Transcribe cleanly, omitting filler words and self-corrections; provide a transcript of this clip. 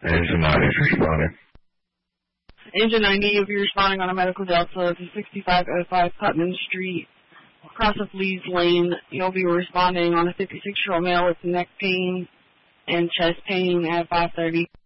Engine 90 is responding. Engine 90, you'll be responding on a medical delta to 6505 Putnam Street, across of Lee's Lane. You'll be responding on a 56-year-old male with neck pain and chest pain at 5:30.